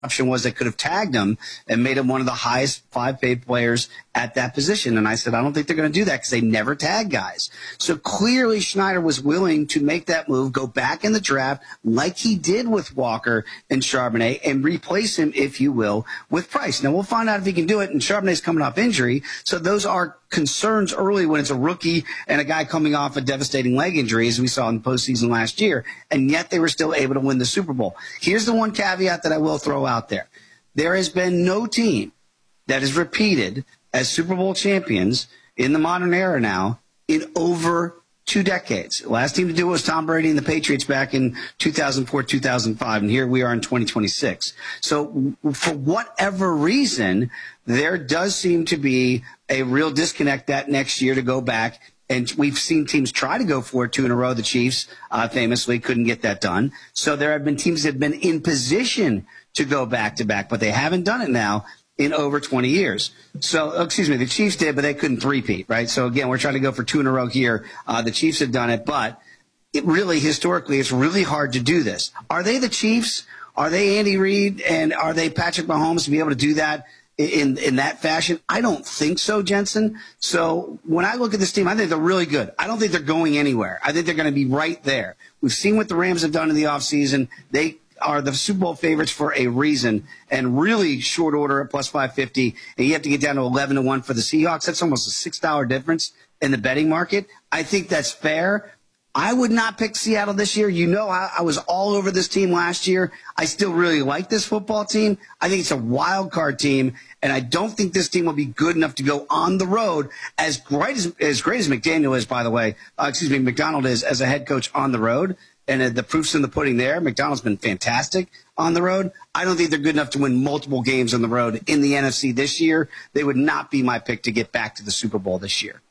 option was they could have tagged him and made him one of the highest 5 paid players at that position. And I said, I don't think they're going to do that because they never tag guys. So clearly Schneider was willing to make that move, go back in the draft like he did with Walker and Charbonnet and replace him, if you will, with Price. Now we'll find out if he can do it. And Charbonnet's coming off injury. So those are concerns early when it's a rookie and a guy coming off a devastating leg injury, as we saw in the postseason last year, and yet they were still able to win the Super Bowl. Here's the one caveat that I will throw out there. There has been no team that is repeated as Super Bowl champions in the modern era now in over 2 decades. The last team to do it was Tom Brady and the Patriots back in 2004, 2005, and here we are in 2026. So for whatever reason, there does seem to be a real disconnect that next year to go back. And we've seen teams try to go for it 2 in a row. The Chiefs famously couldn't get that done. So there have been teams that have been in position to go back to back, but they haven't done it now in over 20 years. So, the Chiefs did, but they couldn't three-peat, right? So again, we're trying to go for 2 in a row here. The Chiefs have done it, but it really, historically, it's really hard to do this. Are they the Chiefs? Are they Andy Reid? And are they Patrick Mahomes to be able to do that in that fashion? I don't think so, Jensen. So when I look at this team, I think they're really good. I don't think they're going anywhere. I think they're going to be right there. We've seen what the Rams have done in the offseason. They are the Super Bowl favorites for a reason, and really short order at plus 550. And you have to get down to 11-1 for the Seahawks. That's almost a $6 difference in the betting market. I think that's fair. I would not pick Seattle this year. You know, I was all over this team last year. I still really like this football team. I think it's a wild card team, and I don't think this team will be good enough to go on the road as great as McDaniel is, by the way. McDonald is as a head coach on the road. And the proof's in the pudding there. McDonald's been fantastic on the road. I don't think they're good enough to win multiple games on the road in the NFC this year. They would not be my pick to get back to the Super Bowl this year.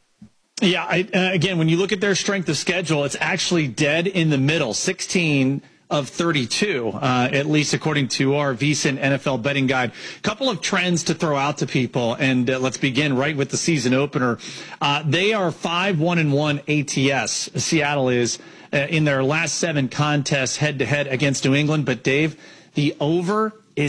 Yeah, again, when you look at their strength of schedule, it's actually dead in the middle, 16 of 32, at least according to our VSiN NFL betting guide. Couple of trends to throw out to people, and let's begin right with the season opener. They are 5-1-1 ATS. Seattle is in their last 7 contests head-to-head against New England. But, Dave, the over is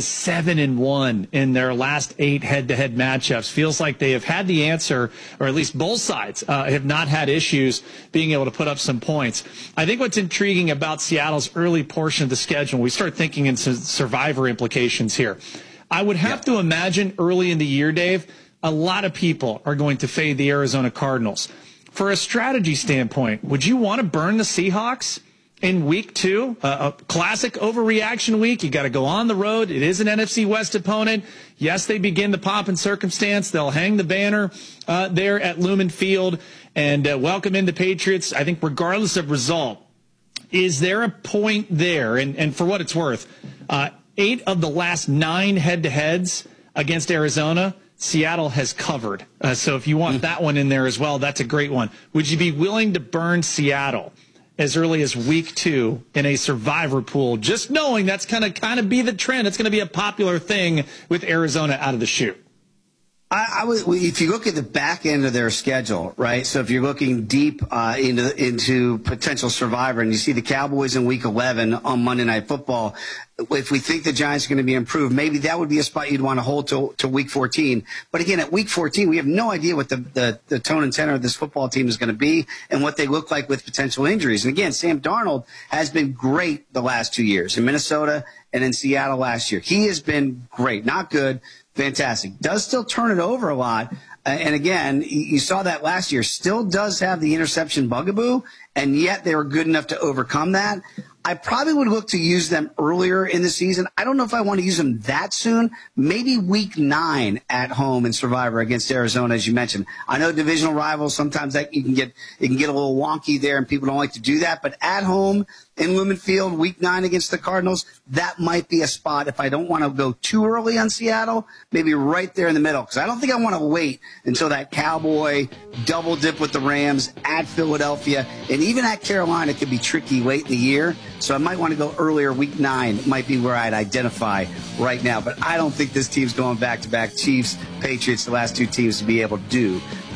7-1 in their last 8 head-to-head matchups. Feels like they have had the answer, or at least both sides have not had issues being able to put up some points. I think what's intriguing about Seattle's early portion of the schedule, we start thinking in some survivor implications here. I would have to imagine early in the year, Dave, a lot of people are going to fade the Arizona Cardinals. For a strategy standpoint, would you want to burn the Seahawks in week 2? A classic overreaction week. You got to go on the road. It is an NFC West opponent. Yes, they begin the pomp and circumstance. They'll hang the banner there at Lumen Field and welcome in the Patriots. I think regardless of result, is there a point there? And for what it's worth, 8 of the last 9 head-to-heads against Arizona, Seattle has covered. So if you want that one in there as well, that's a great one. Would you be willing to burn Seattle as early as week 2 in a survivor pool, just knowing that's going to kind of be the trend? It's going to be a popular thing with Arizona out of the chute. I would, if you look at the back end of their schedule, right? So if you're looking deep into potential survivor, and you see the Cowboys in Week 11 on Monday Night Football, if we think the Giants are going to be improved, maybe that would be a spot you'd want to hold to Week 14. But again, at Week 14, we have no idea what the tone and tenor of this football team is going to be and what they look like with potential injuries. And again, Sam Darnold has been great the last 2 years in Minnesota and in Seattle last year. He has been great, not good. Fantastic. Does still turn it over a lot. And again, you saw that last year. Still does have the interception bugaboo, and yet they were good enough to overcome that. I probably would look to use them earlier in the season. I don't know if I want to use them that soon. Maybe week 9 at home in Survivor against Arizona, as you mentioned. I know divisional rivals, sometimes that it can get a little wonky there, and people don't like to do that. But at home in Lumen Field, week 9 against the Cardinals, that might be a spot if I don't want to go too early on Seattle, maybe right there in the middle. Because I don't think I want to wait until that Cowboy double dip with the Rams at Philadelphia. And even at Carolina, it could be tricky late in the year. So I might want to go earlier. Week 9 might be where I'd identify right now. But I don't think this team's going back-to-back Chiefs, Patriots, the last 2 teams to be able to do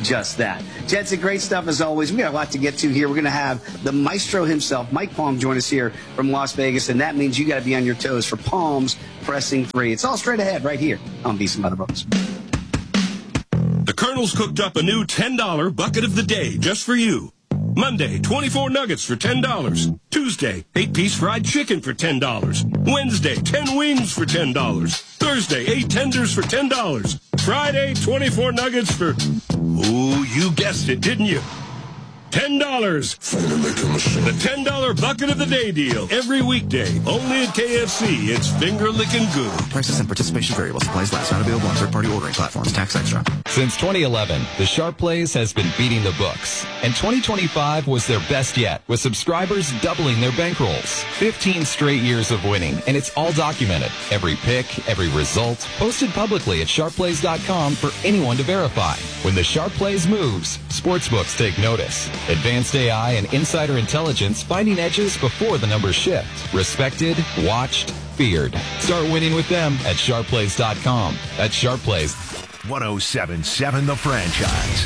just that. Jensen, great stuff as always. We got a lot to get to here. We're going to have the maestro himself, Mike Palm, join us here from Las Vegas, and that means you got to be on your toes for Palm's Pressing 3. It's all straight ahead right here on VSiN by the Books. The Colonel's cooked up a new $10 bucket of the day just for you. Monday, 24 nuggets for $10. Tuesday, 8-piece fried chicken for $10. Wednesday, 10 wings for $10. Thursday, 8 tenders for $10. Friday, 24 nuggets for... Ooh, you guessed it, didn't you? $10. The $10 bucket of the day deal. Every weekday. Only at KFC. It's finger-licking good. Prices and participation variable. Supplies last. Not available on third-party ordering platforms. Tax extra. Since 2011, the Sharp Plays has been beating the books. And 2025 was their best yet, with subscribers doubling their bankrolls. 15 straight years of winning, and it's all documented. Every pick, every result, posted publicly at sharpplays.com for anyone to verify. When the Sharp Plays moves, sportsbooks take notice. Advanced AI and insider intelligence finding edges before the numbers shift. Respected, watched, feared. Start winning with them at sharpplays.com. That's Sharp Plays. 107.7 The Franchise.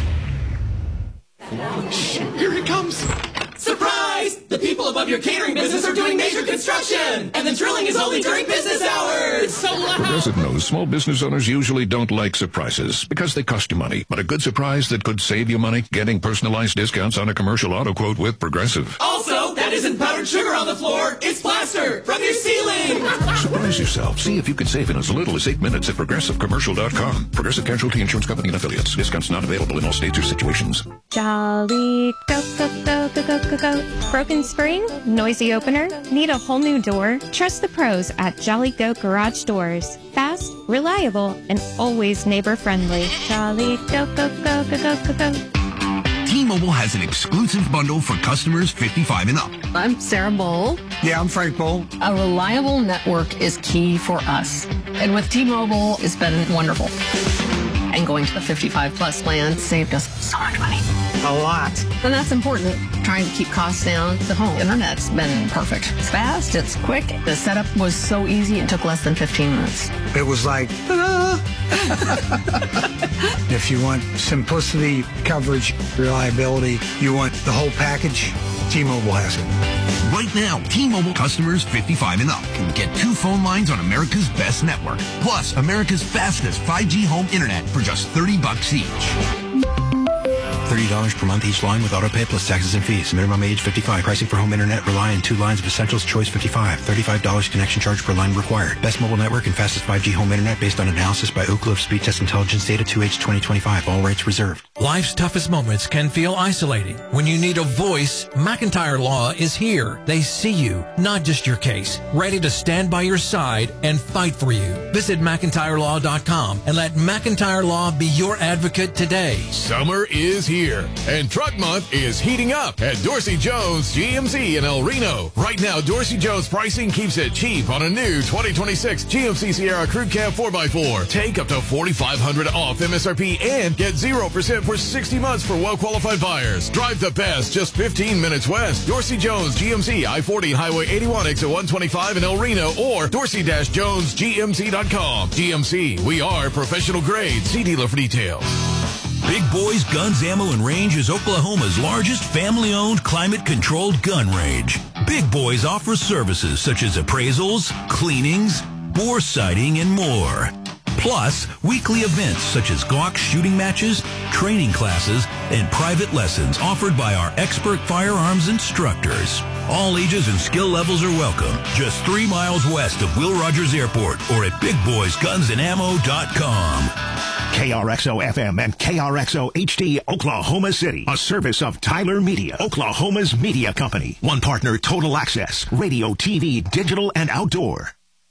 Shh, here it comes. Surprise! The people above your catering business are doing major construction, and the drilling is only during business hours. It's so loud. Progressive knows small business owners usually don't like surprises because they cost you money. But a good surprise that could save you money, getting personalized discounts on a commercial auto quote with Progressive. Also, that isn't powdered sugar on the floor. It's plaster from your ceiling. Surprise yourself. See if you can save in as little as 8 minutes at ProgressiveCommercial.com. Progressive Casualty Insurance Company and Affiliates. Discounts not available in all states or situations. Jolly, go, go, go, go, go, go, go. Broken spring? Noisy opener? Need a whole new door? Trust the pros at Jolly Goat Garage Doors. Fast, reliable, and always neighbor-friendly. Jolly, go, go, go, go, go, go, go. T-Mobile has an exclusive bundle for customers 55 and up. I'm Sarah Bowl. Yeah, I'm Frank Bowl. A reliable network is key for us. And with T-Mobile, it's been wonderful. And going to the 55-plus plan saved us so much money. A lot. And that's important. Trying to keep costs down. The home internet's been perfect. It's fast. It's quick. The setup was so easy. It took less than 15 minutes. It was like, if you want simplicity, coverage, reliability, you want the whole package, T-Mobile has it. Right now, T-Mobile customers 55 and up can get 2 phone lines on America's best network, plus America's fastest 5G home internet for just $30 each. $30 per month each line with autopay plus taxes and fees. Minimum age 55. Pricing for home internet rely on 2 lines of Essentials Choice 55. $35 connection charge per line required. Best mobile network and fastest 5G home internet based on analysis by Oak Cliff Speed Test Intelligence Data 2H 2025. All rates reserved. Life's toughest moments can feel isolating. When you need a voice, McIntyre Law is here. They see you, not just your case, ready to stand by your side and fight for you. Visit McIntyreLaw.com and let McIntyre Law be your advocate today. Summer is here, and Truck Month is heating up at Dorsey Jones GMC in El Reno. Right now, Dorsey Jones pricing keeps it cheap on a new 2026 GMC Sierra Crew Cab 4x4. Take up to $4,500 off MSRP and get 0% for 60 months for well-qualified buyers. Drive the best just 15 minutes west. Dorsey Jones GMC I-40 Highway 81 exit 125 in El Reno or dorsey-jonesgmc.com. GMC, we are professional grade. See dealer for details. Big Boys Guns, Ammo, and Range is Oklahoma's largest family-owned, climate-controlled gun range. Big Boys offers services such as appraisals, cleanings, bore sighting, and more. Plus, weekly events such as Glock shooting matches, training classes, and private lessons offered by our expert firearms instructors. All ages and skill levels are welcome. Just 3 miles west of Will Rogers Airport or at BigBoysGunsAndAmmo.com. KRXO-FM and KRXO-HD, Oklahoma City. A service of Tyler Media, Oklahoma's media company. One partner, Total Access, radio, TV, digital, and outdoor.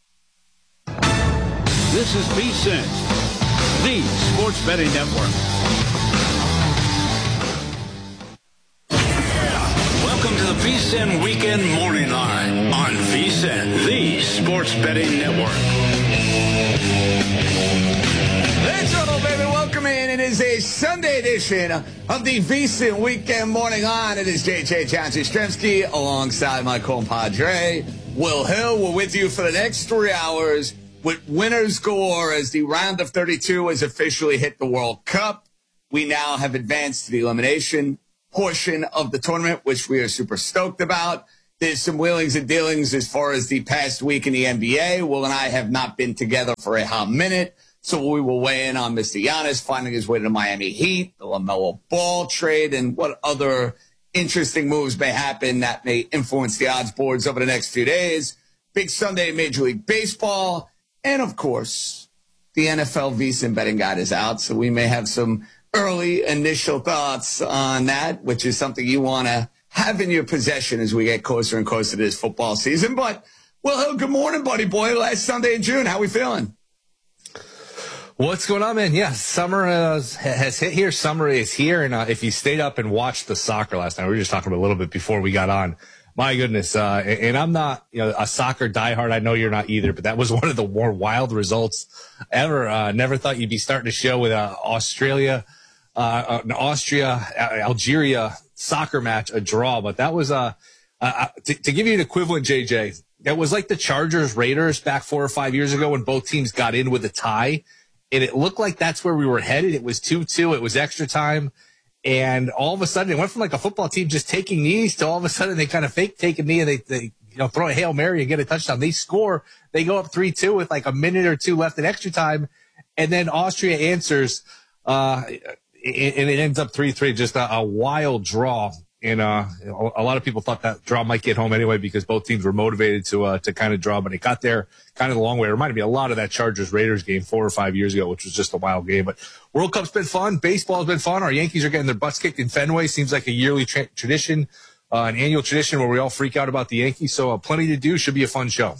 This is VSiN, the Sports Betting Network. Welcome to the VSiN Weekend Morning Line on VSiN, the Sports Betting Network. Let's go, baby. Welcome in. It is a Sunday edition of the VSiN Weekend Morning Line. It is J.J. Johnson-Stremski alongside my compadre, Will Hill. We're with you for the next 3 hours with winners galore as the round of 32 has officially hit the World Cup. we now have advanced to the elimination portion of the tournament, which we are super stoked about. There's some wheelings and dealings as far as the past week in the NBA. Will and I have not been together for a hot minute, so we will weigh in on Mr. Giannis finding his way to the Miami Heat, the LaMelo Ball trade, and what other interesting moves may happen that may influence the odds boards over the next few days. Big Sunday in Major League Baseball, and of course, the NFL VSiN betting guide is out, so we may have some early initial thoughts on that, which is something you want to have in your possession as we get closer and closer to this football season. But, well, good morning, buddy boy. Last Sunday in June, how we feeling? What's going on, man? Yeah, summer has hit here. Summer is here. And if you stayed up and watched the soccer last night, we were just talking about a little bit before we got on. My goodness. And I'm not, a soccer diehard. I know you're not either, but that was one of the more wild results ever. Never thought you'd be starting a show with Austria, Algeria soccer match, a draw. But that was, to give you an equivalent, JJ, that was like the Chargers Raiders back 4 or 5 years ago when both teams got in with a tie. And it looked like that's where we were headed. It was 2-2. It was extra time. And all of a sudden, it went from like a football team just taking knees to all of a sudden they kind of fake take a knee and they throw a Hail Mary and get a touchdown. They score. They go up 3-2 with like a minute or two left in extra time. And then Austria answers, and it ends up 3-3, just a wild draw. And a lot of people thought that draw might get home anyway because both teams were motivated to kind of draw, but it got there kind of the long way. It reminded me a lot of that Chargers-Raiders game 4 or 5 years ago, which was just a wild game. But World Cup's been fun. Baseball's been fun. Our Yankees are getting their butts kicked in Fenway. Seems like a yearly tradition, an annual tradition where we all freak out about the Yankees. So plenty to do. Should be a fun show.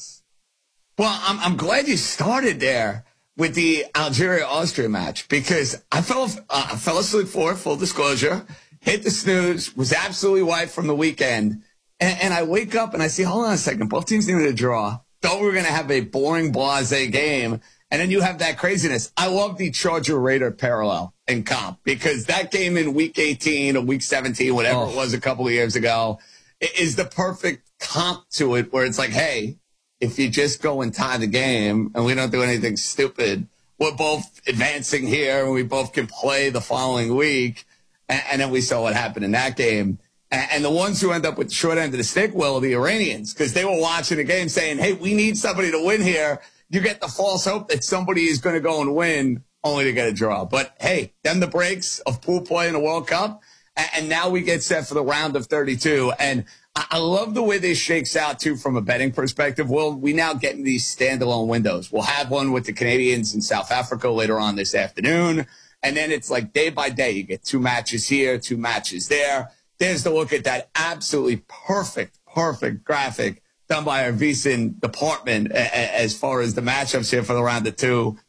Well, I'm glad you started there with the Algeria-Austria match because I fell asleep for it, full disclosure. Hit the snooze, was absolutely wiped from the weekend. And I wake up and I see, hold on a second, both teams needed a draw. Thought we were going to have a boring, blasé game. And then you have that craziness. I love the Charger-Raider parallel in comp because that game in week 18 or week 17, whatever it was a couple of years ago, is the perfect comp to it where it's like, hey, if you just go and tie the game and we don't do anything stupid, we're both advancing here and we both can play the following week. And then we saw what happened in that game. And the ones who end up with the short end of the stick, well, are the Iranians, because they were watching the game saying, hey, we need somebody to win here. You get the false hope that somebody is going to go and win only to get a draw. But, hey, then the breaks of pool play in the World Cup. And now we get set for the round of 32. And I love the way this shakes out, too, from a betting perspective. We now get in these standalone windows. We'll have one with the Canadians in South Africa later on this afternoon. And then it's like day by day, you get 2 matches here, 2 matches there. There's the look at that absolutely perfect graphic done by our VSiN department as far as the matchups here for the round of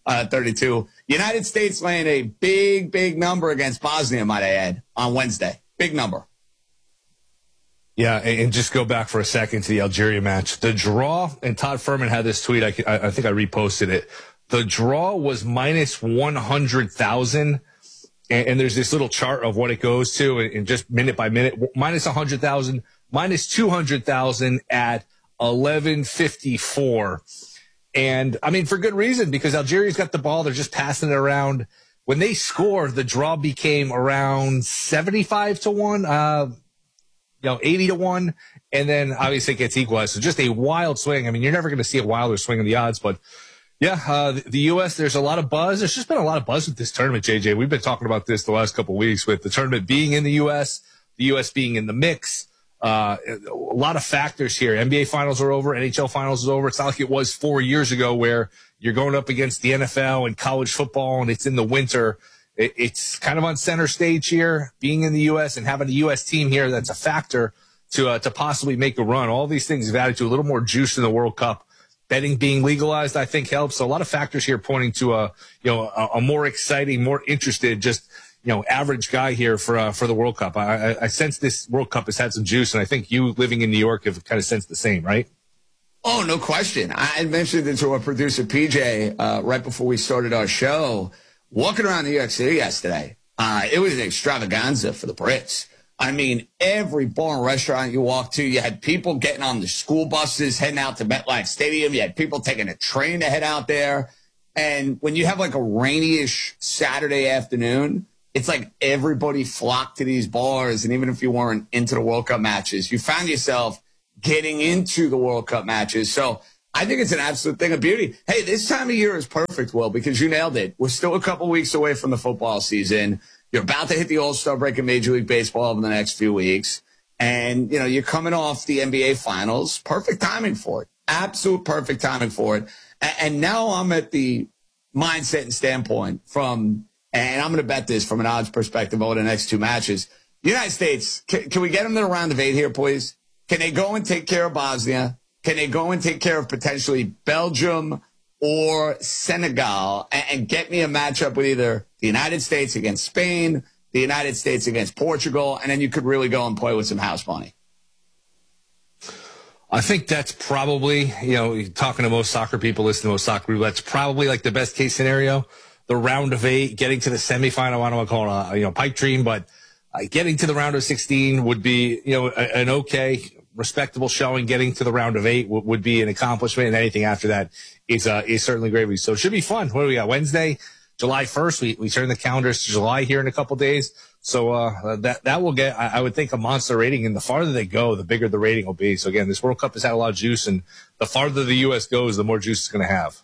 32. United States laying a big number against Bosnia, might I add, on Wednesday. Big number. Yeah, and just go back for a second to the Algeria match. The draw, and Todd Furman had this tweet. I think I reposted it. The draw was minus 100,000, and there's this little chart of what it goes to, and just minute by minute, minus 100,000, minus 200,000 at 11:54. And I mean, for good reason, because Algeria's got the ball. They're just passing it around. When they scored, the draw became around 75-1, 80-1. And then obviously it gets equalized. So just a wild swing. I mean, you're never going to see a wilder swing in the odds, but yeah, the U.S., there's a lot of buzz. There's just been a lot of buzz with this tournament, JJ. We've been talking about this the last couple of weeks with the tournament being in the U.S., the U.S. being in the mix. A lot of factors here. NBA finals are over. NHL finals is over. It's not like it was 4 years ago where you're going up against the NFL and college football and it's in the winter. It's kind of on center stage here, being in the U.S. and having a U.S. team here that's a factor to possibly make a run. All these things have added to a little more juice in the World Cup. Betting being legalized, I think, helps. So a lot of factors here pointing to a more exciting, more interested, just average guy here for the World Cup. I sense this World Cup has had some juice, and I think you living in New York have kind of sensed the same, right? Oh, no question. I mentioned it to our producer PJ right before we started our show. Walking around New York City yesterday, it was an extravaganza for the Brits. I mean, every bar and restaurant you walk to, you had people getting on the school buses heading out to MetLife Stadium. You had people taking a train to head out there. And when you have like a rainy-ish Saturday afternoon, it's like everybody flocked to these bars. And even if you weren't into the World Cup matches, you found yourself getting into the World Cup matches. So I think it's an absolute thing of beauty. Hey, this time of year is perfect, Will, because you nailed it. We're still a couple weeks away from the football season. You're about to hit the All-Star break in Major League Baseball over the next few weeks. And, you know, you're coming off the NBA Finals. Perfect timing for it. Absolute perfect timing for it. And now I'm at the mindset and standpoint and I'm going to bet this from an odds perspective over the next two matches. The United States, can we get them to the round of 8 here, please? Can they go and take care of Bosnia? Can they go and take care of potentially Belgium or Senegal and get me a matchup with either the United States against Spain, the United States against Portugal, and then you could really go and play with some house money? I think that's probably, talking to most soccer people, listening to most soccer people, that's probably like the best case scenario. The round of 8, getting to the semifinal, I don't want to call it a pipe dream, but getting to the round of 16 would be, an okay, respectable showing. Getting to the round of 8 would be an accomplishment, and anything after that is certainly gravy. So it should be fun. What do we got? Wednesday, July 1st. We turn the calendars to July here in a couple days. So that will get, I would think, a monster rating. And the farther they go, the bigger the rating will be. So again, this World Cup has had a lot of juice, and the farther the U.S. goes, the more juice it's going to have.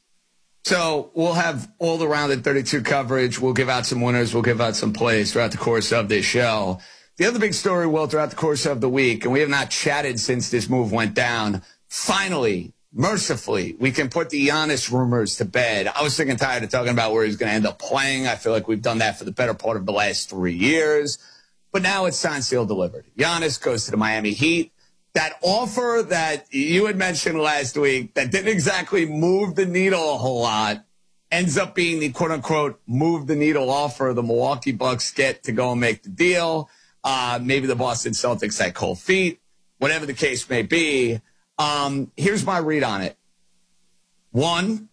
So we'll have all the round of 32 coverage. We'll give out some winners. We'll give out some plays throughout the course of this show. The other big story, Will, throughout the course of the week, and we have not chatted since this move went down, finally, mercifully, we can put the Giannis rumors to bed. I was sick and tired of talking about where he's going to end up playing. I feel like we've done that for the better part of the last 3 years. But now it's signed, sealed, delivered. Giannis goes to the Miami Heat. That offer that you had mentioned last week that didn't exactly move the needle a whole lot ends up being the quote-unquote move the needle offer the Milwaukee Bucks get to go and make the deal. Maybe the Boston Celtics had cold feet, whatever the case may be. Here's my read on it. 1,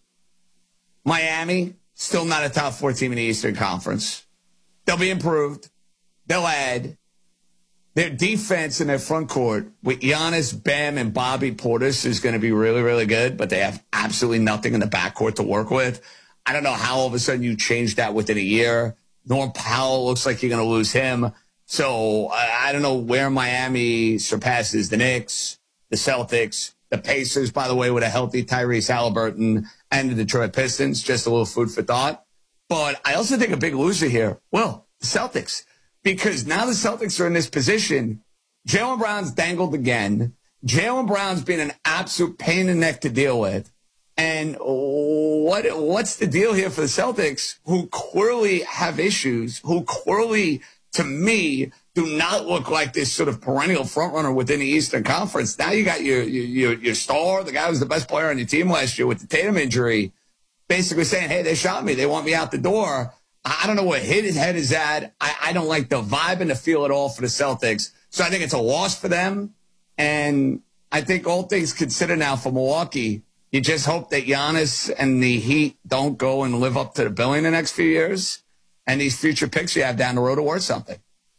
Miami, still not a top 4 team in the Eastern Conference. They'll be improved. They'll add. Their defense in their front court with Giannis, Bam, and Bobby Portis is going to be really, really good, but they have absolutely nothing in the backcourt to work with. I don't know how all of a sudden you change that within a year. Norm Powell looks like you're going to lose him. So I don't know where Miami surpasses the Knicks, the Celtics, the Pacers, by the way, with a healthy Tyrese Halliburton, and the Detroit Pistons. Just a little food for thought. But I also think a big loser here, well, the Celtics. Because now the Celtics are in this position. Jaylen Brown's dangled again. Jaylen Brown's been an absolute pain in the neck to deal with. And what's the deal here for the Celtics, who clearly have issues, who clearly, to me, do not look like this sort of perennial frontrunner within the Eastern Conference? Now you got your star, the guy who was the best player on your team last year with the Tatum injury, basically saying, hey, they shot me. They want me out the door. I don't know where his head is at. I don't like the vibe and the feel at all for the Celtics. So I think it's a loss for them. And I think all things considered now for Milwaukee, you just hope that Giannis and the Heat don't go and live up to the billing the next few years. And these future picks you have down the road are worth something.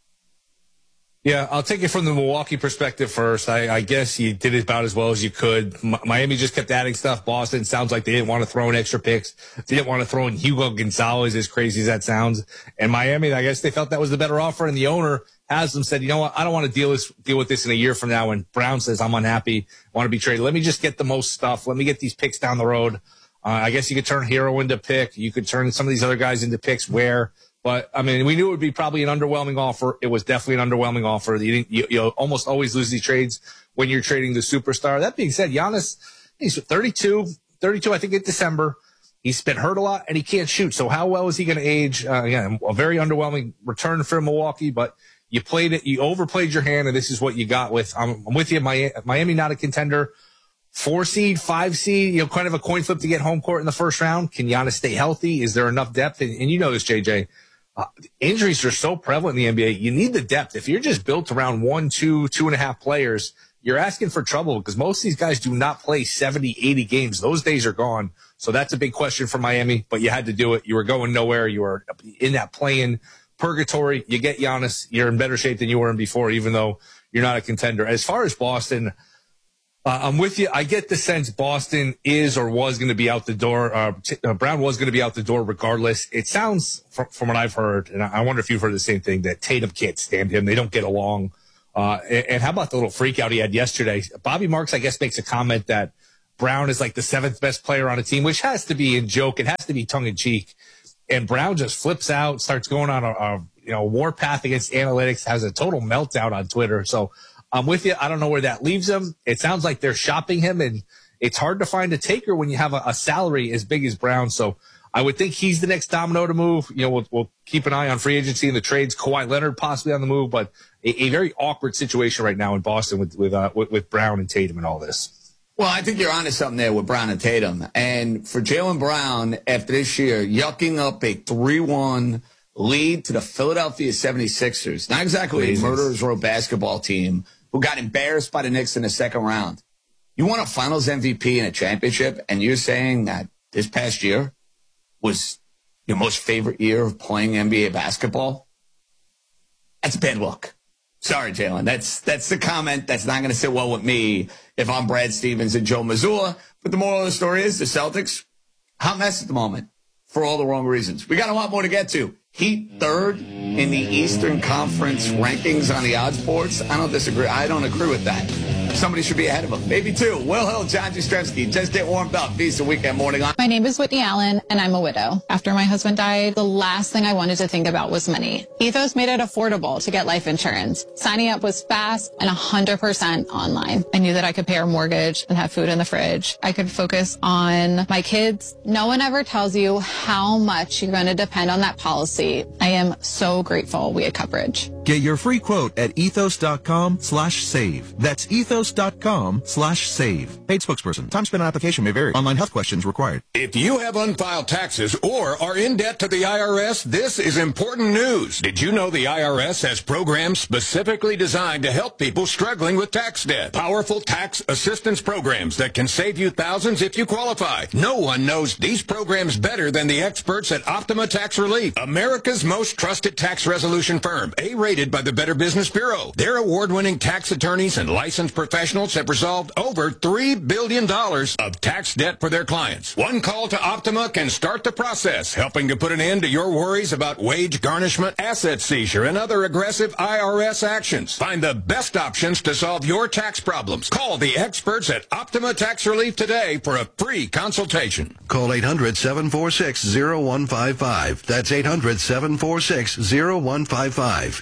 Yeah, I'll take it from the Milwaukee perspective first. I guess you did it about as well as you could. Miami just kept adding stuff. Boston, sounds like they didn't want to throw in extra picks. They didn't want to throw in Hugo Gonzalez, as crazy as that sounds. And Miami, I guess they felt that was the better offer. And the owner has them said, you know what, I don't want to deal with this in a year from now. When Brown says, I'm unhappy, want to be traded. Let me just get the most stuff. Let me get these picks down the road. I guess you could turn Hero into pick. You could turn some of these other guys into picks where. But, I mean, we knew it would be probably an underwhelming offer. It was definitely an underwhelming offer. You almost always lose these trades when you're trading the superstar. That being said, Giannis, he's 32, I think, in December. He's been hurt a lot, and he can't shoot. So how well is he going to age? Again, a very underwhelming return for Milwaukee, but you played it. You overplayed your hand, and this is what you got with. I'm with you. Miami not a contender. 4 seed, 5 seed, kind of a coin flip to get home court in the first round. Can Giannis stay healthy? Is there enough depth? And you know this, JJ. Injuries are so prevalent in the NBA. You need the depth. If you're just built around 1, 2, 2.5 players, you're asking for trouble because most of these guys do not play 70, 80 games. Those days are gone. So that's a big question for Miami, but you had to do it. You were going nowhere. You were in that play-in purgatory. You get Giannis. You're in better shape than you were in before, even though you're not a contender. As far as Boston, I'm with you. I get the sense Boston is or was going to be out the door. Brown was going to be out the door regardless. It sounds, from what I've heard, and I wonder if you've heard the same thing, that Tatum can't stand him. They don't get along. And how about the little freak out he had yesterday? Bobby Marks, I guess, makes a comment that Brown is like the 7th best player on a team, which has to be in joke. It has to be tongue in cheek. And Brown just flips out, starts going on a warpath against analytics, has a total meltdown on Twitter. So I'm with you. I don't know where that leaves him. It sounds like they're shopping him, and it's hard to find a taker when you have a salary as big as Brown. So I would think he's the next domino to move. We'll keep an eye on free agency and the trades. Kawhi Leonard possibly on the move, but a very awkward situation right now in Boston with Brown and Tatum and all this. Well, I think you're onto something there with Brown and Tatum. And for Jaylen Brown, after this year, yucking up a 3-1 lead to the Philadelphia 76ers, not exactly a murderer's row basketball team who got embarrassed by the Knicks in the second round. You want a finals MVP and a championship, and you're saying that this past year was your most favorite year of playing NBA basketball? That's a bad look. Sorry, Jalen. That's the comment that's not going to sit well with me if I'm Brad Stevens and Joe Mazzulla. But the moral of the story is the Celtics, hot mess at the moment for all the wrong reasons. We got a lot more to get to. Heat third in the Eastern Conference rankings on the odds boards. I don't disagree. I don't agree with that. Somebody should be ahead of them. Maybe two. Will Hill, John Jastrzemski. Just get warmed up. VSiN Weekend Morning on. My name is Whitney Allen, and I'm a widow. After my husband died, the last thing I wanted to think about was money. Ethos made it affordable to get life insurance. Signing up was fast and 100% online. I knew that I could pay our mortgage and have food in the fridge. I could focus on my kids. No one ever tells you how much you're going to depend on that policy. I am so grateful we had coverage. Get your free quote at ethos.com/save. That's ethos.com/save. Paid spokesperson. Time spent on application may vary. Online health questions required. If you have unfiled taxes or are in debt to the IRS, this is important news. Did you know the IRS has programs specifically designed to help people struggling with tax debt? Powerful tax assistance programs that can save you thousands if you qualify. No one knows these programs better than the experts at Optima Tax Relief, America's most trusted tax resolution firm, A-rated by the Better Business Bureau. Their award-winning tax attorneys and licensed professionals have resolved over $3 billion of tax debt for their clients. One call to Optima can start the process, helping to put an end to your worries about wage garnishment, asset seizure, and other aggressive IRS actions. Find the best options to solve your tax problems. Call the experts at Optima Tax Relief today for a free consultation. Call 800-746-0155. That's 800-746-0155.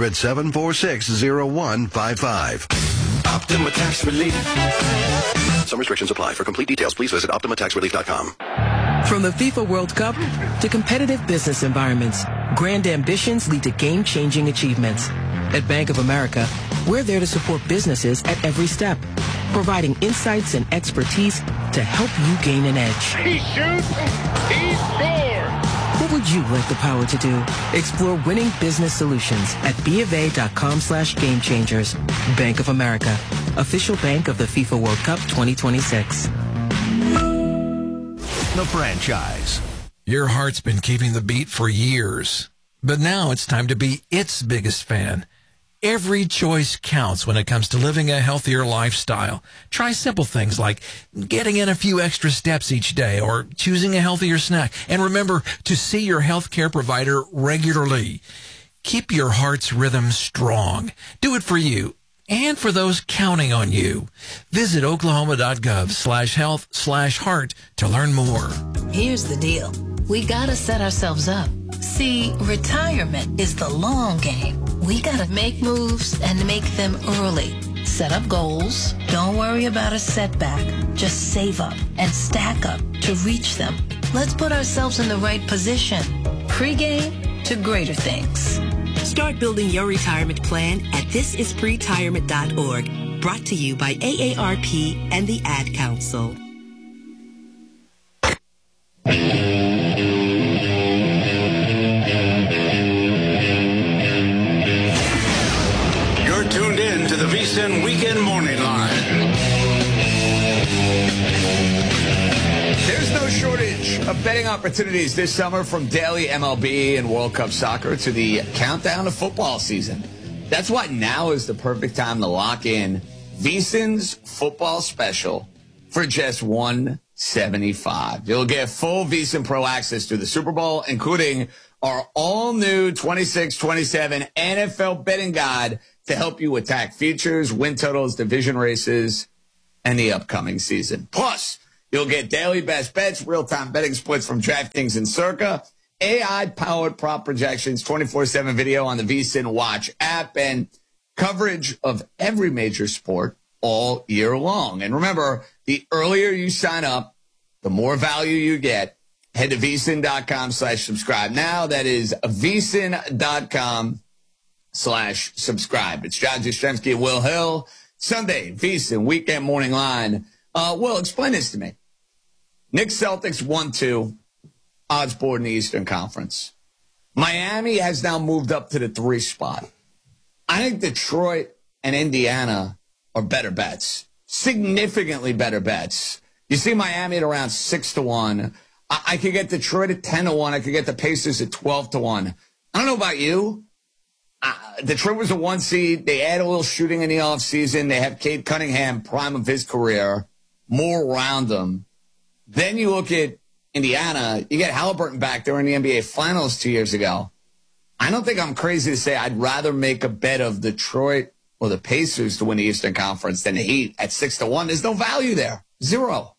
800-746-0155. Optima Tax Relief. Some restrictions apply. For complete details, please visit OptimaTaxRelief.com. From the FIFA World Cup to competitive business environments, grand ambitions lead to game-changing achievements. At Bank of America, we're there to support businesses at every step, providing insights and expertise to help you gain an edge. He shoots, he scores! What would you like the power to do? Explore winning business solutions at BofA.com/gamechangers. Bank of America, official bank of the FIFA World Cup 2026. The franchise. Your heart's been keeping the beat for years, but now it's time to be its biggest fan. Every choice counts when it comes to living a healthier lifestyle. Try simple things like getting in a few extra steps each day or choosing a healthier snack. And remember to see your healthcare provider regularly. Keep your heart's rhythm strong. Do it for you and for those counting on you. Visit oklahoma.gov/health/heart to learn more. Here's the deal. We gotta set ourselves up. See, retirement is the long game. We gotta make moves and make them early. Set up goals. Don't worry about a setback. Just save up and stack up to reach them. Let's put ourselves in the right position. Pre-game to greater things. Start building your retirement plan at thisispretirement.org. Brought to you by AARP and the Ad Council. You're tuned in to the VSiN Weekend Morning Line. There's no shortage of betting opportunities this summer, from daily MLB and World Cup soccer to the countdown to football season. That's why now is the perfect time to lock in VSiN's football special for just $175. You'll get full VSiN Pro access to the Super Bowl, including our all-new 26-27 NFL betting guide to help you attack futures, win totals, division races, and the upcoming season. Plus, you'll get daily best bets, real-time betting splits from DraftKings and Circa, AI-powered prop projections, 24/7 video on the VSiN Watch app, and coverage of every major sport all year long. And remember, the earlier you sign up, the more value you get. Head to VSiN.com/subscribe now. That is VSiN.com/subscribe. It's John Jastrzemski and Will Hill. Sunday, VSiN Weekend Morning Line. Will, explain this to me. Knicks Celtics 1-2, odds board in the Eastern Conference. Miami has now moved up to the 3 spot. I think Detroit and Indiana are better bets, significantly better bets. You see Miami at around 6-1. I could get Detroit at 10-1. I could get the Pacers at 12-1. I don't know about you. Detroit was a 1 seed. They add a little shooting in the offseason. They have Cade Cunningham, prime of his career, more around them. Then you look at Indiana. You get Halliburton back there in the NBA Finals 2 years ago. I don't think I'm crazy to say I'd rather make a bet of Detroit or the Pacers to win the Eastern Conference than the Heat at 6-1. There's no value there. Zero.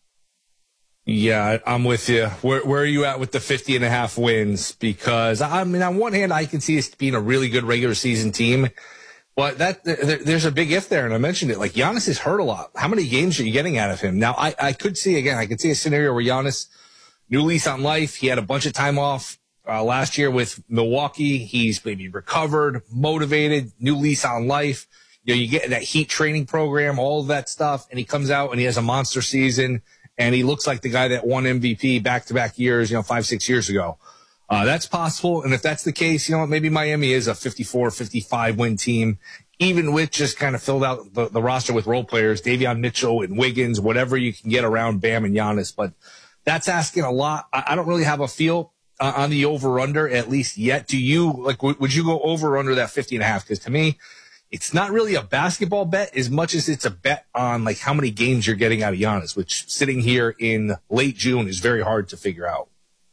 Yeah, I'm with you. Where are you at with the 50.5 wins? Because, I mean, on one hand, I can see us being a really good regular season team. But there's a big if there, and I mentioned it. Like, Giannis is hurt a lot. How many games are you getting out of him? Now, I could see a scenario where Giannis, new lease on life. He had a bunch of time off last year with Milwaukee. He's maybe recovered, motivated, new lease on life. You know, you get that Heat training program, all of that stuff, and he comes out and he has a monster season, and he looks like the guy that won MVP back-to-back years, 5-6 years ago. That's possible, and if that's the case, maybe Miami is a 54, 55 win team, even with just kind of filled out the roster with role players, Davion Mitchell and Wiggins, whatever you can get around Bam and Giannis. But that's asking a lot. I don't really have a feel on the over-under, at least yet. Do you, would you go over or under that 50.5? Because to me, it's not really a basketball bet as much as it's a bet on how many games you're getting out of Giannis, which sitting here in late June is very hard to figure out.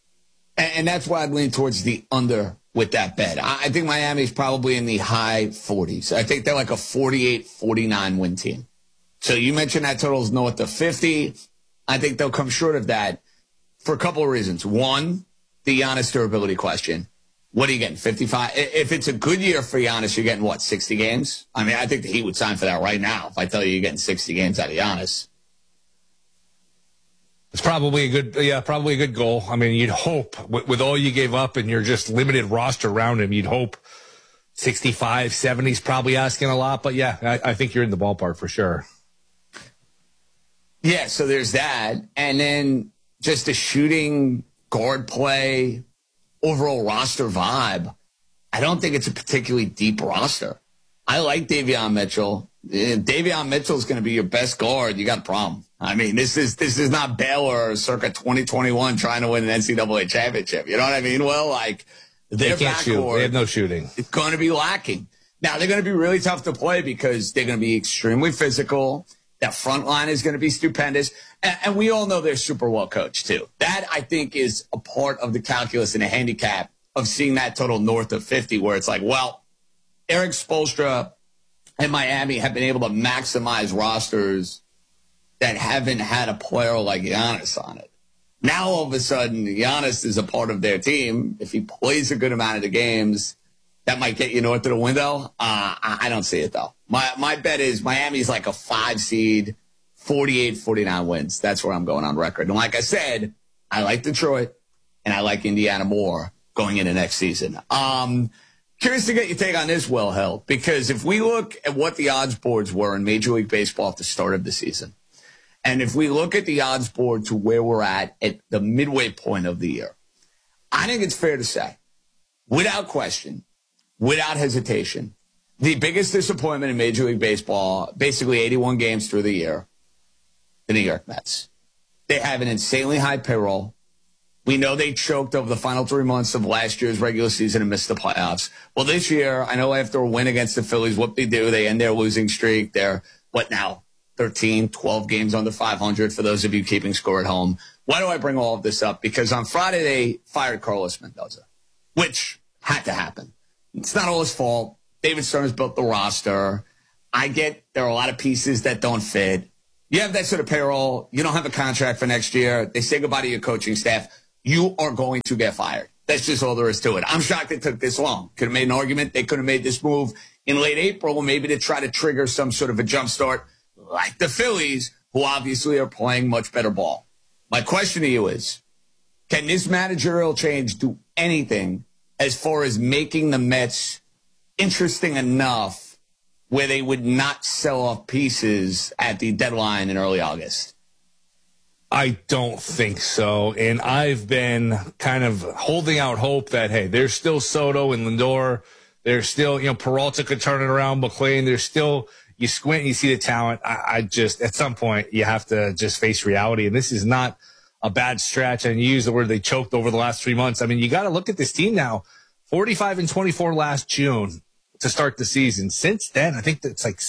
And that's why I'd lean towards the under with that bet. I think Miami's probably in the high 40s. I think they're like a 48-49 win team. So you mentioned that total is north of 50. I think they'll come short of that for a couple of reasons. One, the Giannis durability question. What are you getting, 55? If it's a good year for Giannis, you're getting, 60 games? I mean, I think the Heat would sign for that right now if I tell you you're getting 60 games out of Giannis. It's probably a good goal. I mean, you'd hope with all you gave up and your just limited roster around him, you'd hope 65, 70 is probably asking a lot. But yeah, I think you're in the ballpark for sure. Yeah, so there's that. And then just the shooting, guard play, overall roster vibe. I don't think it's a particularly deep roster. I like Davion Mitchell. Davion Mitchell is going to be your best guard. You got a problem. I mean, this is not Baylor circa 2021 trying to win an NCAA championship. You know what I mean? Well, their they can't shoot. They have no shooting. It's going to be lacking. Now, they're going to be really tough to play because they're going to be extremely physical. That front line is going to be stupendous. And we all know they're super well coached, too. That, I think, is a part of the calculus and a handicap of seeing that total north of 50, where it's like, well, Eric Spoelstra and Miami have been able to maximize rosters that haven't had a player like Giannis on it. Now, all of a sudden, Giannis is a part of their team. If he plays a good amount of the games, that might get you north of the window. I don't see it, though. My bet is Miami's like a 5 seed, 48, 49 wins. That's where I'm going on record. And like I said, I like Detroit and I like Indiana more going into next season. Curious to get your take on this, Will Hill, because if we look at what the odds boards were in Major League Baseball at the start of the season, and if we look at the odds board to where we're at the midway point of the year, I think it's fair to say, without question, without hesitation, the biggest disappointment in Major League Baseball, basically 81 games through the year, the New York Mets. They have an insanely high payroll. We know they choked over the final 3 months of last year's regular season and missed the playoffs. Well, this year, I know after a win against the Phillies, what they do, they end their losing streak. They're what now, 13, 12 games under 500 for those of you keeping score at home. Why do I bring all of this up? Because on Friday, they fired Carlos Mendoza, which had to happen. It's not all his fault. David Stearns built the roster. I get there are a lot of pieces that don't fit. You have that sort of payroll. You don't have a contract for next year. They say goodbye to your coaching staff. You are going to get fired. That's just all there is to it. I'm shocked it took this long. Could have made an argument. They could have made this move in late April, maybe to try to trigger some sort of a jump start like the Phillies, who obviously are playing much better ball. My question to you is, can this managerial change do anything as far as making the Mets interesting enough where they would not sell off pieces at the deadline in early August? I don't think so. And I've been kind of holding out hope that, hey, there's still Soto and Lindor. There's still, Peralta could turn it around, McClain. There's still, you squint and you see the talent. I just, at some point, you have to just face reality. And this is not a bad stretch. And you use the word they choked over the last 3 months. I mean, you got to look at this team now. 45-24 last June to start the season. Since then, I think it's like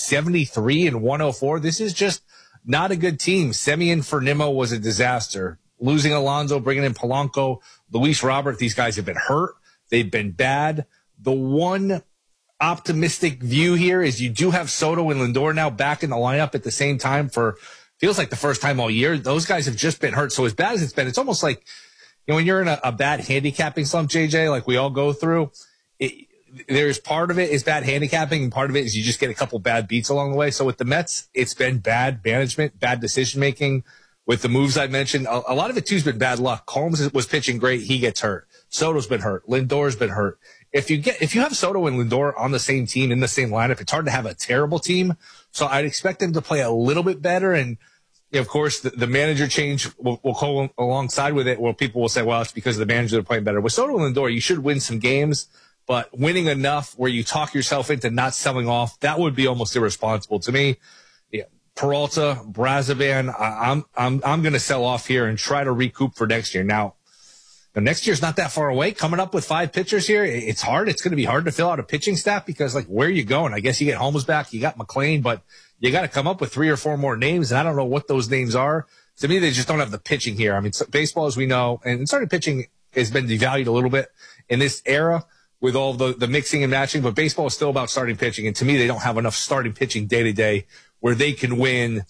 73-104. This is just not a good team. Semien for Nimmo was a disaster. Losing Alonso, bringing in Polanco, Luis Robert, these guys have been hurt. They've been bad. The one optimistic view here is you do have Soto and Lindor now back in the lineup at the same time for feels like the first time all year. Those guys have just been hurt. So as bad as it's been, it's almost like, when you're in a bad handicapping slump, JJ, like we all go through, there's part of it is bad handicapping, and part of it is you just get a couple bad beats along the way. So with the Mets, it's been bad management, bad decision-making. With the moves I mentioned, a lot of it, too, has been bad luck. Combs was pitching great. He gets hurt. Soto's been hurt. Lindor's been hurt. If you have Soto and Lindor on the same team, in the same lineup, it's hard to have a terrible team. So I'd expect them to play a little bit better. And, of course, the manager change will go alongside with it, where people will say, well, it's because the manager are playing better. With Soto and Lindor, you should win some games, but winning enough where you talk yourself into not selling off, that would be almost irresponsible to me. Yeah, Peralta, Brazovan, I'm going to sell off here and try to recoup for next year. Now, next year's not that far away. Coming up with 5 pitchers here, it's hard. It's going to be hard to fill out a pitching staff because, where are you going? I guess you get Holmes back, you got McClain, but you got to come up with 3 or 4 more names, and I don't know what those names are. To me, they just don't have the pitching here. I mean, baseball, as we know, and starting pitching has been devalued a little bit in this era with all the mixing and matching, but baseball is still about starting pitching, and to me, they don't have enough starting pitching day-to-day where they can win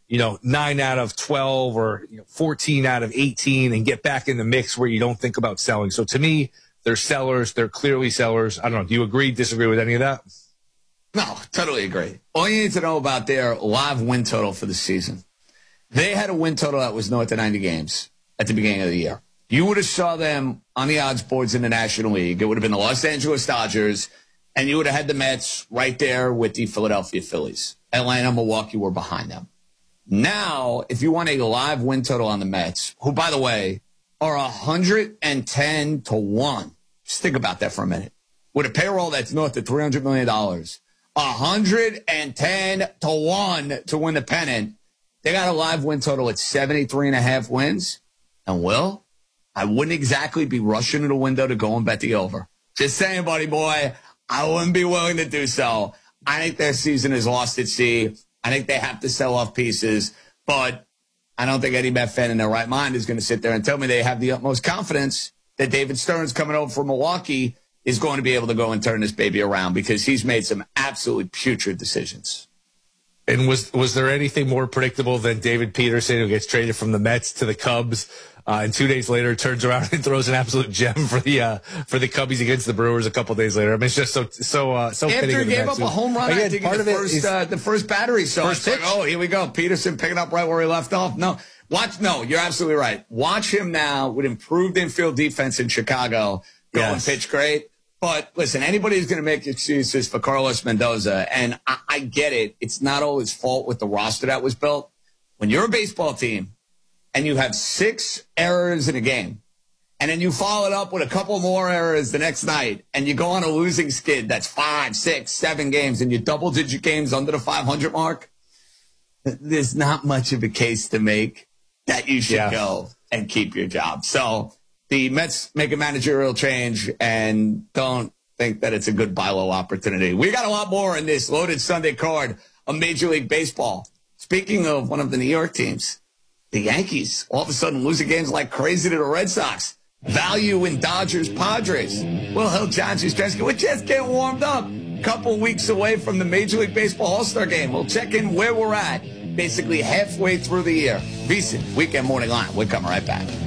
9 out of 12 or 14 out of 18 and get back in the mix where you don't think about selling. So to me, they're sellers. They're clearly sellers. I don't know. Do you agree, disagree with any of that? No, totally agree. All you need to know about their live win total for the season. They had a win total that was north of 90 games at the beginning of the year. You would have saw them on the odds boards in the National League. It would have been the Los Angeles Dodgers, and you would have had the Mets right there with the Philadelphia Phillies. Atlanta, Milwaukee were behind them. Now, if you want a live win total on the Mets, who, by the way, are 110-1. Just think about that for a minute. With a payroll that's north of $300 million, 110-1 to win the pennant. They got a live win total at 73.5 wins. And, Will, I wouldn't exactly be rushing to the window to go and bet the over. Just saying, buddy boy, I wouldn't be willing to do so. I think their season is lost at sea. I think they have to sell off pieces, but I don't think any Met fan in their right mind is going to sit there and tell me they have the utmost confidence that David Stearns coming over from Milwaukee is going to be able to go and turn this baby around, because he's made some absolutely putrid decisions. And was there anything more predictable than David Peterson, who gets traded from the Mets to the Cubs, and 2 days later turns around and throws an absolute gem for the Cubbies against the Brewers a couple days later? I mean, it's just so After he gave up a home run, I think the first battery. So it's like, oh, here we go. Peterson picking up right where he left off. No, you're absolutely right. Watch him now with improved infield defense in Chicago. Go and pitch great. But listen, anybody who's going to make excuses for Carlos Mendoza, and I get it, it's not all his fault with the roster that was built. When you're a baseball team and you have 6 errors in a game, and then you follow it up with a couple more errors the next night, and you go on a losing skid that's 5, 6, 7 games, and you double-digit games under the 500 mark, there's not much of a case to make that you should go and keep your job. So the Mets make a managerial change and don't think that it's a good buy low opportunity. We got a lot more in this loaded Sunday card of Major League Baseball. Speaking of one of the New York teams, the Yankees all of a sudden losing games like crazy to the Red Sox. Value in Dodgers Padres. Will Hill, John Jastrzemski, we're just getting warmed up. Couple weeks away from the Major League Baseball All-Star Game. We'll check in where we're at basically halfway through the year. VSiN Weekend Morning Line. We're coming right back.